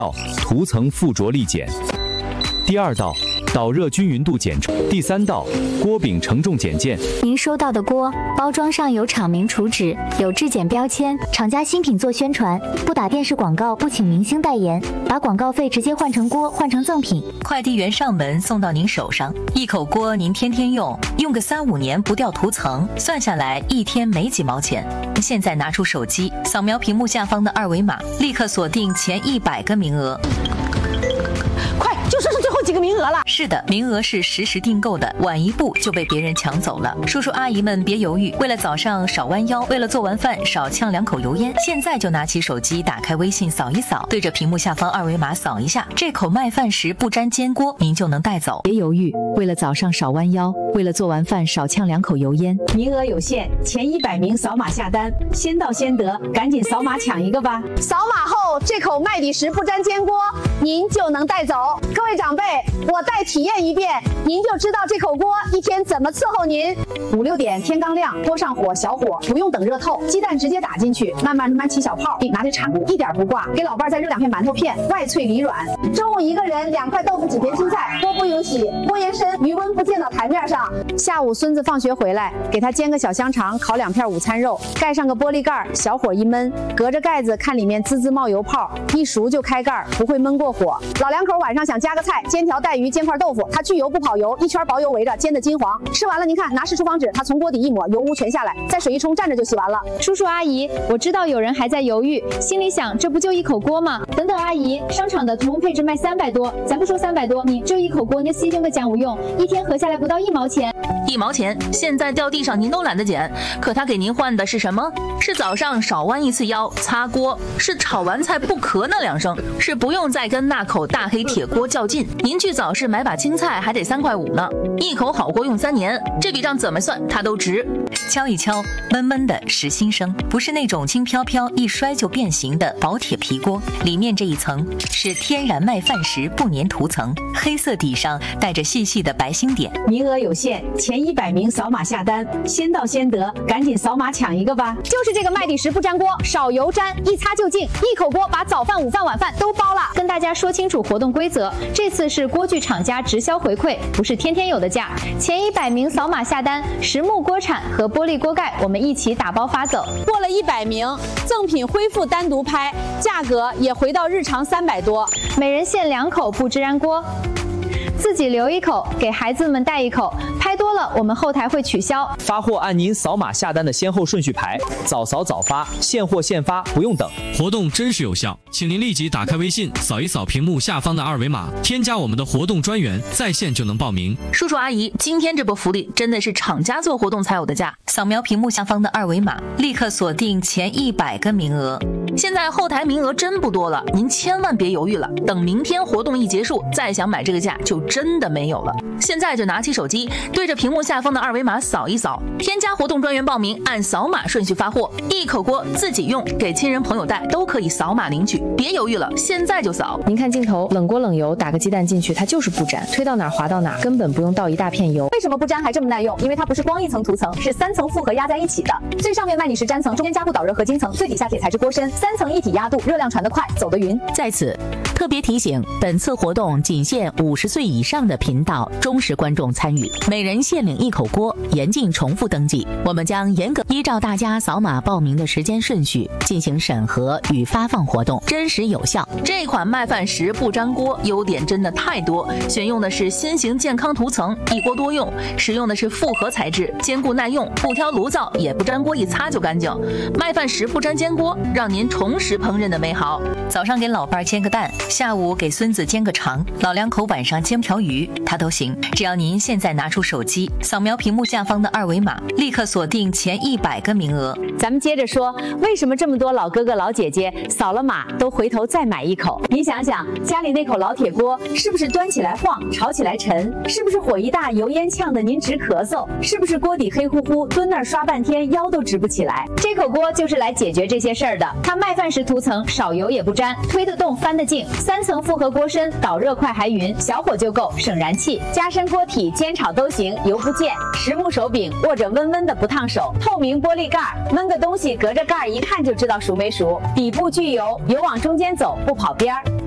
涂层附着力减。第二道，导热均匀度减重。第三道，锅柄承重减件。 您收到的锅包装上有厂名储值，有质检标签，厂家新品做宣传，不打电视广告，不请明星代言，把广告费直接换成锅，换成赠品。 快递员上门送到您手上，一口锅您天天用，用个3-5年不掉涂层，算下来一天没几毛钱。现在拿出手机，扫描屏幕下方的2维码，立刻锁定前100个名额。 快，就剩最后几个名额了。 是的，名额是实时订购的，晚一步就被别人抢走了。叔叔阿姨们别犹豫，为了早上少弯腰，为了做完饭少呛2口油烟，现在就拿起手机，打开微信扫一扫，对着屏幕下方2维码扫一下，这口麦饭石不粘煎锅您就能带走。 别犹豫，为了早上少弯腰，为了做完饭少呛2口油烟。 名额有限，前100名扫码下单，先到先得，赶紧扫码抢一个吧。扫码后，这口麦底石不粘煎锅您就能带走。各位长辈，我再体验一遍，您就知道这口锅一天怎么伺候您。5、6点天刚亮，锅上火小火，不用等热透，鸡蛋直接打进去，慢慢起小泡，拿着铲一点不挂，给老伴再热2片馒头片，外脆里软。中午一个人2块豆腐几片青菜，锅不用洗，锅沿深，余温不溅到台面上。下午孙子放学回来，给他煎个小香肠，烤2片午餐肉，盖上个玻璃盖，小火一焖，隔着盖子看里面滋滋冒油泡，一熟就开盖，不会焖过火。老两口晚上想加个菜，煎条带鱼，煎块豆腐，它去油不跑油，一圈薄油围着，煎的金黄。吃完了您看，拿湿厨房纸，它从锅底一抹，油污全下来，再水一冲，蘸着就洗完了。 叔叔阿姨，我知道有人还在犹豫，心里想这不就一口锅吗？等等阿姨，商场的同配置卖300多，咱不说300多，你这一口锅那牺牲个家务用，一天合下来不到1毛钱。 1毛钱，现在掉地上您都懒得捡，可他给您换的是什么？是早上少弯1次腰，擦锅，是炒完菜不咳那2声，是不用再跟那口大黑铁锅较劲。您去早市买把青菜还得3块5呢，一口好锅用3年，这笔账怎么算它都值。敲一敲，闷闷的实心声，不是那种轻飘飘一摔就变形的薄铁皮锅，里面这一层是天然麦饭石不粘涂层，黑色底上带着细细的白星点。 名额有限，前100名扫码下单，先到先得，赶紧扫码抢一个吧。就是这个麦底石不粘锅，少油粘，一擦就净，一口锅把早饭、午饭、晚饭都包了。 跟大家说清楚活动规则，这次是锅具厂家直销回馈，不是天天有的价。前100名扫码下单，实木锅铲和玻璃锅盖我们一起打包发走。 过了100名，赠品恢复单独拍，价格也回到日常300多。 每人限2口不粘锅，自己留1口，给孩子们带1口，拍多了我们后台会取消。 发货按您扫码下单的先后顺序排，早扫早发，现货现发，不用等。 活动真实有效，请您立即打开微信，扫一扫屏幕下方的2维码，添加我们的活动专员，在线就能报名。 叔叔阿姨，今天这波福利真的是厂家做活动才有的价。扫描屏幕下方的2维码，立刻锁定前100个名额。现在后台名额真不多了，您千万别犹豫了，等明天活动一结束，再想买这个价就真的没有了。现在就拿起手机，对着屏幕下方的2维码扫一扫，添加活动专员报名，按扫码顺序发货，一口锅自己用，给亲人朋友带都可以扫码领取，别犹豫了，现在就扫。 您看镜头，冷锅冷油，打个鸡蛋进去，它就是不粘，推到哪儿滑到哪儿，根本不用倒一大片油。 为什么不粘还这么耐用？因为它不是光一层涂层，是3层复合压在一起的。最上面麦底石粘层，中间加固导热合金层，最底下铁材质锅身，3层一体压度，热量传得快，走得匀。 在此特别提醒，本次活动仅限50岁以上的频道忠实观众参与，每人限领1口锅，严禁重复登记。我们将严格依照大家扫码报名的时间顺序进行审核与发放活动，真实有效。 这款麦饭石不粘锅优点真的太多，选用的是新型健康涂层，一锅多用，使用的是复合材质，坚固耐用，不挑炉灶，也不粘锅，一擦就干净。麦饭石不粘煎锅，让您重拾烹饪的美好。早上给老伴煎个蛋，下午给孙子煎个肠，老两口晚上煎条鱼，它都行。只要您现在拿出手机，扫描屏幕下方的2维码，立刻锁定前100个名额。 咱们接着说，为什么这么多老哥哥老姐姐扫了码都回头再买1口？您想想，家里那口老铁锅是不是端起来晃，炒起来沉？是不是火一大，油烟呛得您直咳嗽？是不是锅底黑乎乎，蹲那儿刷半天腰都直不起来？这口锅就是来解决这些事儿的。它麦饭石涂层，少油也不粘，推得动翻得净，3层复合锅身，导热快还匀，小火就够，省燃气。加深锅体，煎炒都行，油不溅。实木手柄，握着温温的不烫手。透明玻璃盖，焖个东西隔着盖一看就知道熟没熟。底部聚油，油往中间走，不跑边儿。